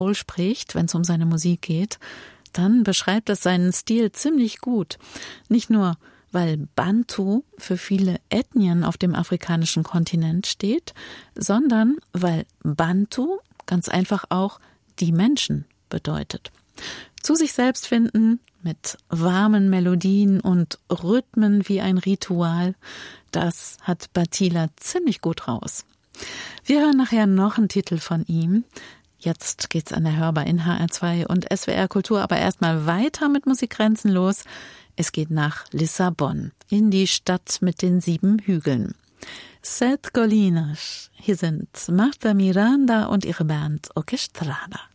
spricht, wenn es um seine Musik geht, dann beschreibt es seinen Stil ziemlich gut. Nicht nur, weil Bantu für viele Ethnien auf dem afrikanischen Kontinent steht, sondern weil Bantu ganz einfach auch die Menschen bedeutet. Zu sich selbst finden, mit warmen Melodien und Rhythmen wie ein Ritual, das hat Batila ziemlich gut raus. Wir hören nachher noch einen Titel von ihm. Jetzt geht's an der Hörbar in HR2 und SWR Kultur, aber erstmal weiter mit Musik grenzenlos. Es geht nach Lissabon, in die Stadt mit den 7 Hügeln. Sete Colinas. Hier sind Marta Miranda und ihre Band Orquestrada.